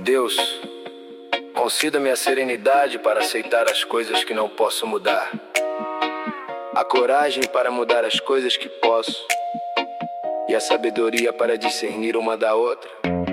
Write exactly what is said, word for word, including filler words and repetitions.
Deus, conceda-me a serenidade para aceitar as coisas que não posso mudar, a coragem para mudar as coisas que posso e a sabedoria para discernir uma da outra.